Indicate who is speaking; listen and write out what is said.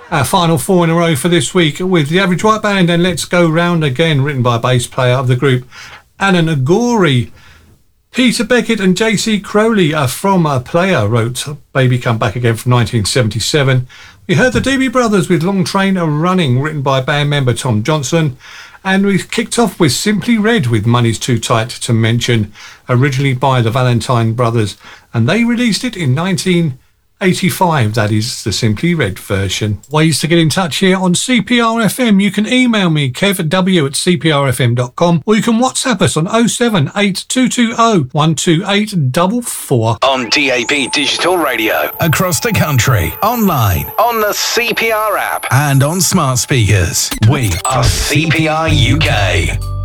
Speaker 1: Our final 4 in a row for this week with The Average White Band and Let's Go Round Again, written by bass player of the group Alan Agori. Peter Beckett and JC Crowley are From a Player, wrote Baby Come Back Again from 1977. We heard the Doobie Brothers with Long Train Running, written by band member Tom Johnson. And we kicked off with Simply Red with Money's Too Tight to Mention, originally by the Valentine Brothers. And they released it in 1985. That is the Simply Red version. Ways to get in touch here on CPRFM. You can email me, kevw@cprfm.com, or you can WhatsApp us on 07822012844.
Speaker 2: On DAB Digital Radio. Across the country. Online. On the CPR app. And on smart speakers. We are CPR UK.